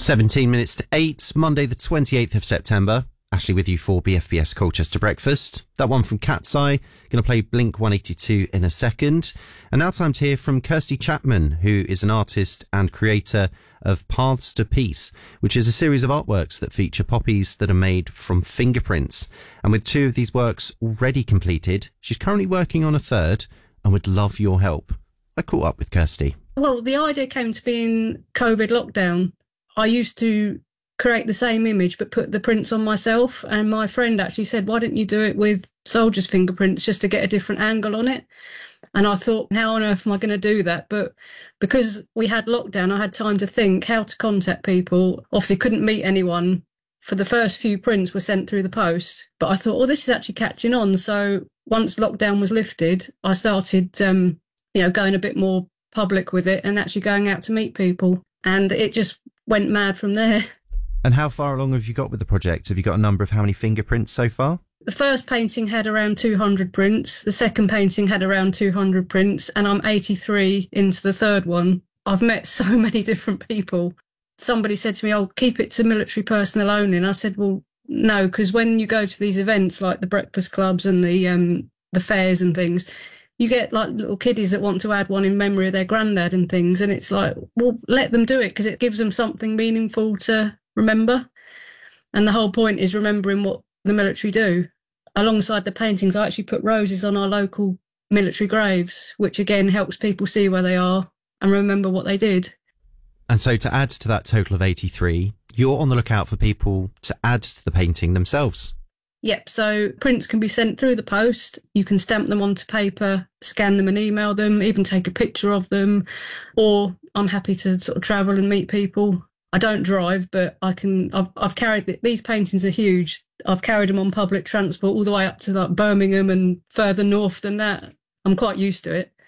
17 minutes to 8, Monday the 28th of September. Ashley with you for BFBS Colchester Breakfast. That one from Cat's Eye. Going to play Blink 182 in a second. And now time to hear from Kirsty Chapman, who is an artist and creator of Paths to Peace, which is a series of artworks that feature poppies that are made from fingerprints. And with 2 of these works already completed, she's currently working on a 3rd and would love your help. I caught up with Kirsty. Well, the idea came to be in COVID lockdown. I used to create the same image but put the prints on myself, and my friend actually said, why don't you do it with soldiers' fingerprints just to get a different angle on it? And I thought, how on earth am I going to do that? But because we had lockdown, I had time to think how to contact people. Obviously couldn't meet anyone. For the first few prints were sent through the post, but I thought, this is actually catching on. So once lockdown was lifted, I started going a bit more public with it and actually going out to meet people, and it just went mad from there. And how far along have you got with the project? Have you got a number of how many fingerprints so far? The first painting had around 200 prints. The second painting had around 200 prints, and I'm 83 into the 3rd one. I've met so many different people. Somebody said to me, keep it to military personnel only. And I said, well, no, because when you go to these events like the breakfast clubs and the fairs and things, you get like little kiddies that want to add one in memory of their granddad and things. And it's like, well, let them do it because it gives them something meaningful to remember. And the whole point is remembering what the military do. Alongside the paintings, I actually put roses on our local military graves, which again helps people see where they are and remember what they did. And so to add to that total of 83, you're on the lookout for people to add to the painting themselves. Yep, so prints can be sent through the post. You can stamp them onto paper, scan them and email them, even take a picture of them. Or I'm happy to sort of travel and meet people. I don't drive, but I've carried these paintings are huge. I've carried them on public transport all the way up to like Birmingham and further north than that. I'm quite used to it.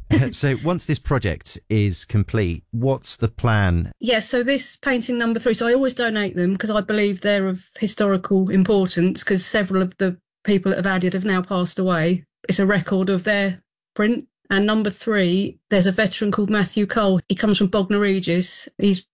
So once this project is complete, what's the plan? Yeah, so this painting number 3, so I always donate them because I believe they're of historical importance because several of the people that have added have now passed away. It's a record of their print. And number 3, there's a veteran called Matthew Cole. He comes from Bognor Regis. He's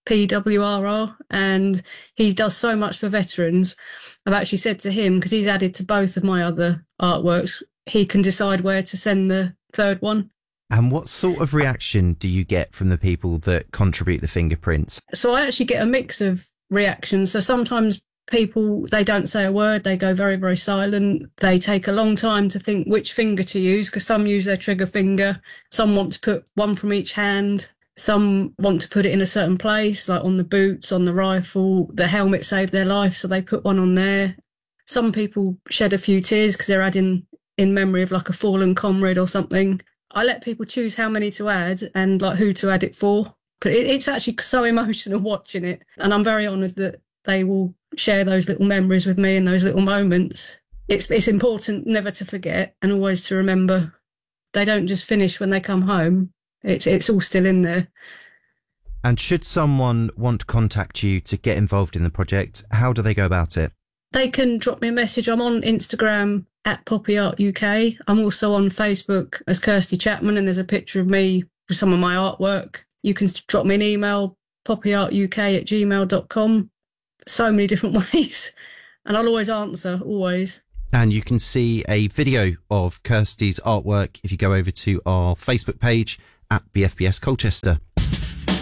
PWRR and he does so much for veterans. I've actually said to him, because he's added to both of my other artworks, he can decide where to send the 3rd one. And what sort of reaction do you get from the people that contribute the fingerprints? So I actually get a mix of reactions. So sometimes people, they don't say a word, they go very, very silent. They take a long time to think which finger to use because some use their trigger finger. Some want to put one from each hand. Some want to put it in a certain place, like on the boots, on the rifle. The helmet saved their life, so they put one on there. Some people shed a few tears because they're adding in memory of like a fallen comrade or something. I let people choose how many to add and like who to add it for. But it's actually so emotional watching it. And I'm very honoured that they will share those little memories with me and those little moments. It's important never to forget and always to remember they don't just finish when they come home. It's all still in there. And should someone want to contact you to get involved in the project, how do they go about it? They can drop me a message. I'm on Instagram at Poppy Art UK. I'm also on Facebook as Kirsty Chapman, and there's a picture of me with some of my artwork. You can drop me an email, poppyartuk@gmail.com. So many different ways. And I'll always answer, always. And you can see a video of Kirsty's artwork if you go over to our Facebook page at BFBS Colchester.